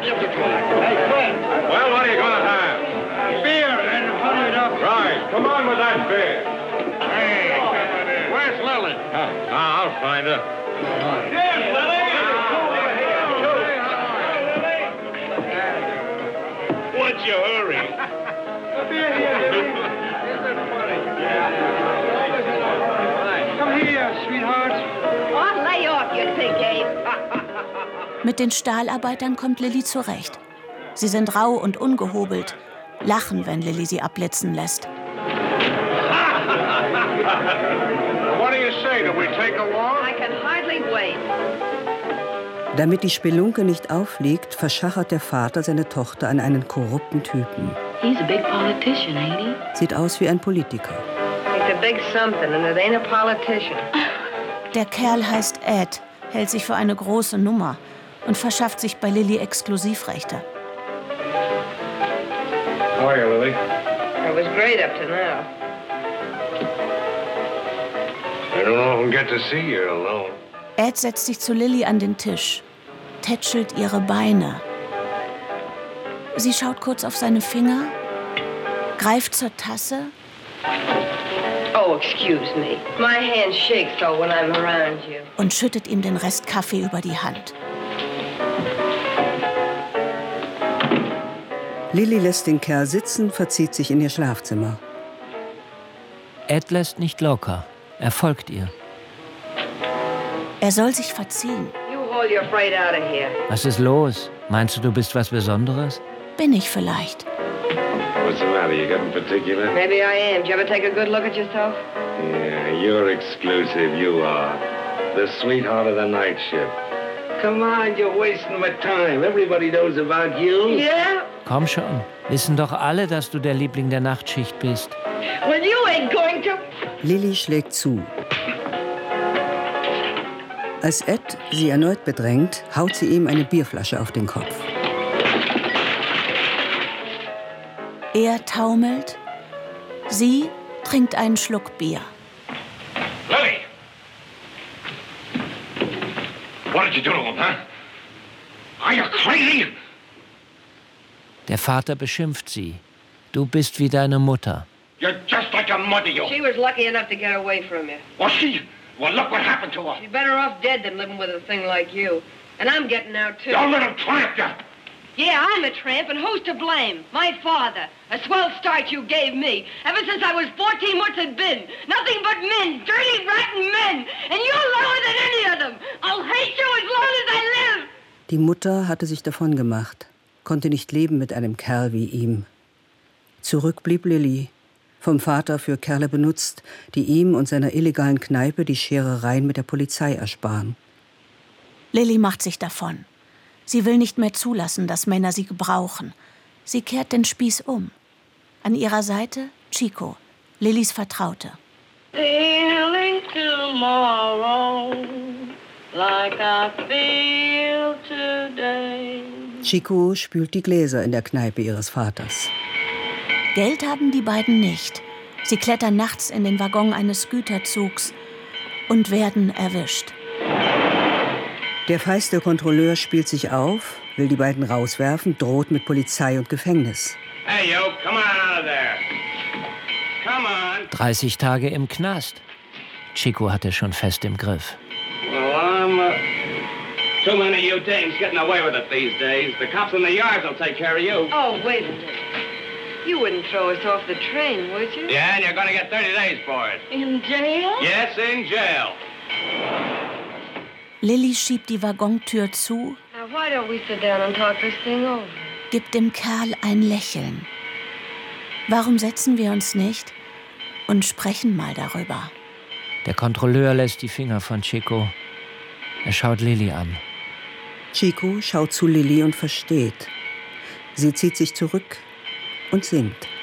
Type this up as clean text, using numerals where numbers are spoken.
Well, what are you going to have? Beer and put it up. Right. Come on with that beer. Hey, where's Lily? I'll find her. Yes, Lily. What's your hurry? Come here, sweetheart. Oh, lay off, you pig ape. Mit den Stahlarbeitern kommt Lily zurecht. Sie sind rau und ungehobelt, lachen, wenn Lily sie abblitzen lässt. What do you say? Do we take a walk? I can hardly wait. Damit die Spelunke nicht auffliegt, verschachert der Vater seine Tochter an einen korrupten Typen. He's a big politician, ain't he? Sieht aus wie ein Politiker. He's a big something and it ain't a politician. Der Kerl heißt Ed, hält sich für eine große Nummer und verschafft sich bei Lily Exklusivrechte. How are you, Lily? It was great up to now. I don't often get to see you alone. Ed setzt sich zu Lily an den Tisch, tätschelt ihre Beine. Sie schaut kurz auf seine Finger, greift zur Tasse. Oh, excuse me. My hand shakes so when I'm around you. Und schüttet ihm den Rest Kaffee über die Hand. Lily lässt den Kerl sitzen, verzieht sich in ihr Schlafzimmer. Ed lässt nicht locker. Er folgt ihr. Er soll sich verziehen. You haul your freight out of here. Was ist los? Meinst du bist was Besonderes? Bin ich vielleicht. What's the matter? You getting particular? Maybe I am. Did you ever take a good look at yourself? Yeah, you're exclusive, you are. The sweetheart of the night shift. Come on, you're wasting my time. Everybody knows about you. Yeah? Komm schon. Wissen doch alle, dass du der Liebling der Nachtschicht bist. Well, you ain't going to... Lily schlägt zu. Als Ed sie erneut bedrängt, haut sie ihm eine Bierflasche auf den Kopf. Er taumelt, sie trinkt einen Schluck Bier. Lily! What did you do to him, huh? Are you crazy? Der Vater beschimpft sie. Du bist wie deine Mutter. You're just like your mother, you. She was lucky enough to get away from you. Was she? Well, look what happened to her. She's better off dead than living with a thing like you. And I'm getting out, too. Your little tramp, you. Yeah, I'm a tramp, and who's to blame? My father. A swell start you gave me. Ever since I was 14, what's it been? Nothing but men, dirty, rotten men. And you're lower than any of them. I'll hate you as long as I live. Die Mutter hatte sich davon gemacht, konnte nicht leben mit einem Kerl wie ihm. Zurück blieb Lily, vom Vater für Kerle benutzt, die ihm und seiner illegalen Kneipe die Scherereien mit der Polizei ersparen. Lily macht sich davon. Sie will nicht mehr zulassen, dass Männer sie gebrauchen. Sie kehrt den Spieß um. An ihrer Seite Chico, Lillys Vertraute. Feeling tomorrow like I feel today. Chico spült die Gläser in der Kneipe ihres Vaters. Geld haben die beiden nicht. Sie klettern nachts in den Waggon eines Güterzugs und werden erwischt. Der feiste Kontrolleur spielt sich auf, will die beiden rauswerfen, droht mit Polizei und Gefängnis. Hey, yo, come on out of there. Come on. 30 Tage im Knast. Chico hat er schon fest im Griff. Well, too many of you dames getting away with it these days. The cops in the yards will take care of you. Oh, wait a minute. You wouldn't throw us off the train, would you? Yeah, and you're gonna get 30 days for it. In jail? Yes, in jail. Lily schiebt die Waggontür zu, Now, why don't we sit down and talk this thing over? gibt dem Kerl ein Lächeln. Warum setzen wir uns nicht und sprechen mal darüber? Der Kontrolleur lässt die Finger von Chico. Er schaut Lily an. Chico schaut zu Lily und versteht. Sie zieht sich zurück und singt.